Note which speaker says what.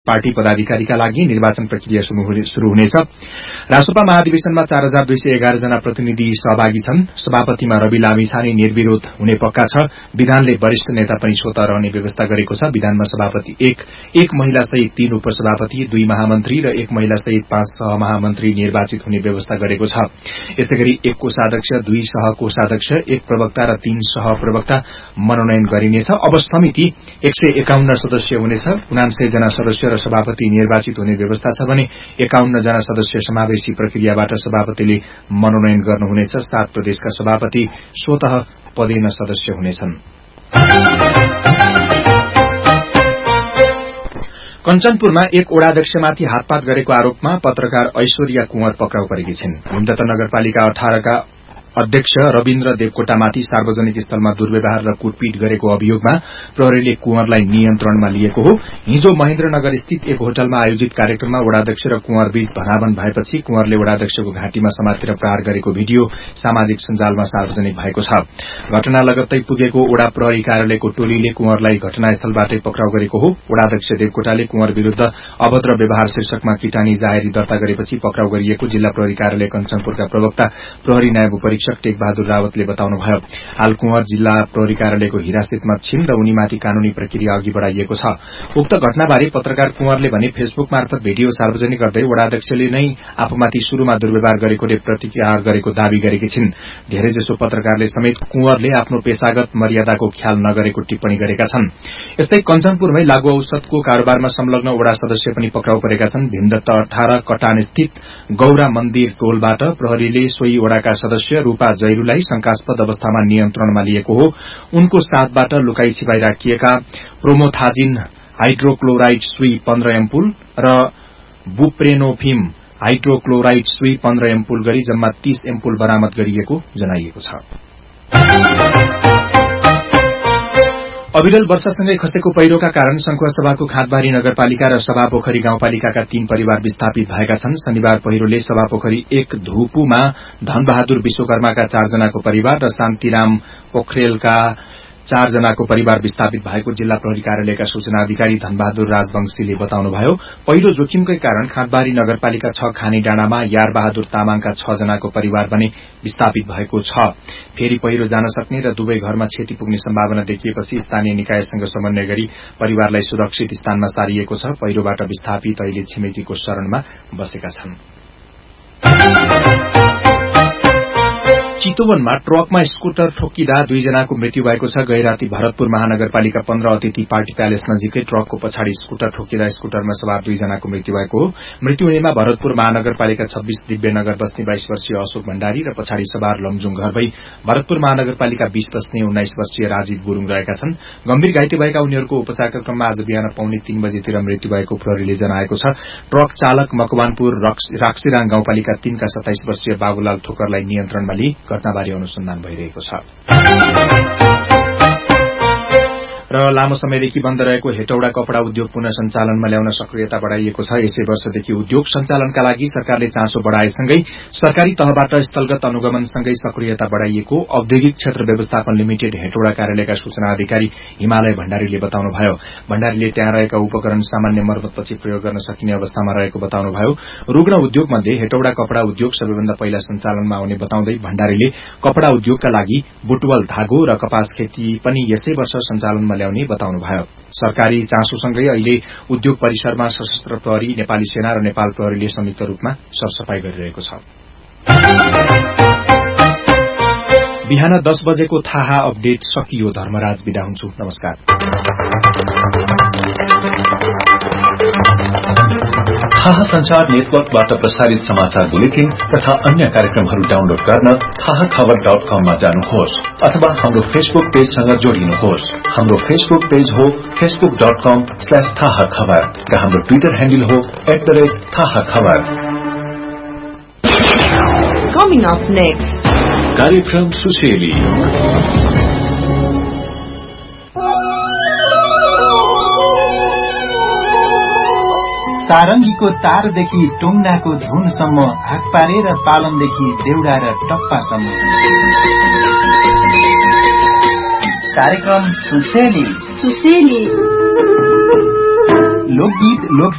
Speaker 1: Party पदाधिकारीका लागि निर्वाचन प्रक्रिया शुरू हुनेछ। रासोपा महाधिवेशनमा 4211 जना प्रतिनिधि सहभागी छन्। सभापतिमा रवि लामिछाने निर्विरोध हुने पक्का छ। विधानले वरिष्ठ नेता पनि स्वतः रहने व्यवस्था गरेको छ। विधानमा सभापति एक महिला सहित 3 उपसभापति, 2 महामन्त्री र 1 महिला सहित 5 सहमहामन्त्री निर्वाचित हुने व्यवस्था गरेको छ। यसैगरी 1 कोषाध्यक्ष, 2 सहकोषाध्यक्ष, 1 प्रवक्ता र 3 सहप्रवक्ता मनोनयन गरिनेछ। अब समिति 151 सदस्य हुनेछ। 79 जना सदस्य र सभापति निर्वाचित हुने व्यवस्था छ भने 51 जना सदस्य समावेशी प्रक्रियाबाट सभापतिले मनोनयन गर्नुहुनेछ। 7 प्रदेशका सभापति स्वतः पदेन सदस्य हुनेछन्। कञ्चनपुरमा 1 वडाध्यक्षमाथि हातपात गरेको आरोपमा पत्रकार ऐश्वर्या कुँवर पक्राउ परेकी छिन्। हिमदत्त नगरपालिका 18 का अध्यक्ष रविन्द्र देवकोटामाथि सार्वजनिक स्थलमा दुर्व्यवहार र कुटपिट गरेको अभियोगमा प्रहरीले कुँवरलाई नियन्त्रणमा लिएको हो। हिजो महेन्द्रनगर स्थित एक होटलमा आयोजित कार्यक्रममा वडाध्यक्ष र कुँवर बीच भनाभन भएपछि कुँवरले वडाध्यक्षको घाँटीमा समातेर प्रहार गरेको भिडियो सामाजिक सञ्जालमा सार्वजनिक भएको छ। घटना लगत्तै पुगेको वडा प्रहरी कार्यालयको टोलीले कुँवरलाई घटनास्थलबाटै पक्राउ गरेको हो। वडाध्यक्ष देवकोटाले कुँवर विरूद्ध अभद्र व्यवहार शीर्षकमा किटानी जाहेरी दर्ता गरेपछि पक्राउ गरिएको जिल्ला प्रहरी कार्यालय कञ्चनपुरका प्रवक्ता प्रहरी नायब उपरीक्षक टेकबहादुर रावतले बताउनुभयो। हाल कुँवर जिल्ला प्रहरी कार्यालयको हिरासतमा छिन् र उनीमाथि कानूनी प्रक्रिया अघि बढ़ाइएको छ। उक्त घटनाबारे पत्रकार कुँवरले भने फेसबुक मार्फत भिडियो सार्वजनिक गर्दै वडाध्यक्षले नै आफूमाथि शुरूमा दुर्व्यवहार गरेकोले प्रतिक्रिया गरेको दावी गरेकी छिन्। धेरैजसो पत्रकारले समेत कुँवरले आफ्नो पेशागत मर्यादाको ख्याल नगरेको टिप्पणी गरेका छन्। यस्तै कञ्चनपुरमै लागू औषधको कारोबारमा संलग्न वडा सदस्य पनि पक्राउ परेका छन्। भीमदत्त 18 कटान स्थित गौरा मन्दिर टोलबाट प्रहरीले सोही वडाका सदस्य रूपा जैरूलाई शंकास्पद अवस्थामा नियन्त्रणमा लिएको हो। उनको साथबाट लुकाई छिपाई राखिएका प्रोमोथाजिन हाइड्रोक्लोराइड सुई 15 एम्पुल र बुप्रेनोफिम हाइड्रोक्लोराइड सुई 15 एम्पुल गरी जम्मा 30 एम्पुल बरामद गरिएको जनाइएको छ। अविरल वर्षासँगै खसेको पहिरोका कारण संखुवासभाको खाँदबारी नगरपालिका र सभापोखरी गाउँपालिकाका 3 परिवार विस्थापित भएका छन्। शनिबार पहिरोले सभापोखरी 1 धुपुमा धनबहादुर विश्वकर्माका 4 जनाको परिवार र शान्तिराम पोखरेलका 4 जनाको परिवार विस्थापित भएको जिल्ला प्रहरी कार्यालयका सूचना अधिकारी धनबहादुर राजवंशीले बताउनुभयो। पहिरो जोखिमकै कारण खाँदबारी नगरपालिका 6 खानी डाँडामा यारबहादुर तामाङका 6 जनाको परिवार पनि विस्थापित भएको छ। फेरि पहिरो जान सक्ने र दुवै घरमा क्षति पुग्ने सम्भावना देखिएपछि स्थानीय निकायसँग समन्वय गरी परिवारलाई सुरक्षित स्थानमा सारिएको छ। पहिरोबाट विस्थापित अहिले छिमेकीको शरणमा बसेका छन्। चितवनमा ट्रकमा स्कुटर ठोक्किँदा 2 जनाको मृत्यु भएको छ। गैराती भरतपुर महानगरपालिका 15 अतिथि पार्टी प्यालेस नजिकै ट्रकको पछाडि स्कुटर ठोक्किँदा स्कुटरमा सवार 2 जनाको मृत्यु भएको हो। मृत्यु हुनेमा भरतपुर महानगरपालिका 26 दिव्यनगर बस्ने 22 वर्षीय अशोक भण्डारी र पछाडि सवार लमजुङ घर भई भरतपुर महानगरपालिका 20 बस्ने 19 वर्षीय राजीव गुरूङ रहेका छन्। गम्भीर घाइते भएका उनीहरूको उपचारका क्रममा आज बिहान पौने 3 बजेतिर मृत्यु भएको प्रहरीले जनाएको छ। ट्रक चालक मकवानपुर राक्सिराङ गाउँपालिका 3 का 27 वर्षीय बाबुलाल थोकरलाई नियन्त्रणमा लिई घटनाबारे अनुसन्धान भइरहेको छ। र लामो समयदेखि बन्द रहेको हेटौडा कपड़ा उद्योग पुनः सञ्चालनमा ल्याउन सक्रियता बढ़ाइएको छ। यसै वर्षदेखि उद्योग सञ्चालनका लागि सरकारले चासो बढ़ाएसँगै सरकारी तहबाट स्थलगत अनुगमनसँगै सक्रियता बढ़ाइएको औद्योगिक क्षेत्र व्यवस्थापन लिमिटेड हेटौडा कार्यालयका सूचना अधिकारी हिमालय भण्डारीले बताउनुभयो। भण्डारीले त्यहाँ रहेका उपकरण सामान्य मर्मतपछि प्रयोग गर्न सकिने अवस्थामा रहेको बताउनुभयो। रुग्ण उद्योग मध्ये हेटौडा कपड़ा उद्योग सबैभन्दा पहिला सञ्चालनमा आउने बताउँदै भण्डारीले कपड़ा उद्योगका लागि बुटवल धागो र कपास खेती पनि यसै वर्ष सञ्चालनमा ल्याउने बताउनुभयो। सरकारी चासोसँगै अहिले उद्योग परिसरमा सशस्त्र प्रहरी, नेपाली सेना र नेपाल प्रहरीले संयुक्त रूपमा सरसफाई गरिरहेको छ। बिहान 10 बजेको थाहा अपडेट सकियो। धर्मराज बिदा हुन्छु। नमस्कार।
Speaker 2: थाहा संचार नेटवर्कबाट प्रसारित समाचार बुलेटिन तथा अन्य कार्यक्रमहरू डाउनलोड गर्न थाहाखबर.com मा जानुहोस् अथवा हाम्रो फेसबुक पेजसँग जोडिनुहोस्। हाम्रो फेसबुक पेज हो facebook.com/थाहाखबर र हाम्रो ट्विटर ह्यान्डल हो @थाहाखबर।
Speaker 3: Coming up next,
Speaker 2: कार्यक्रम सुसेली।
Speaker 4: सारंगीको तारदेखि टोङ्नाको धुनसम्म, हात पारेर पालनदेखि देउडा र टप्पासम्म। कार्यक्रम सुसेली।
Speaker 3: सुसेली
Speaker 4: लोकगीत, लोक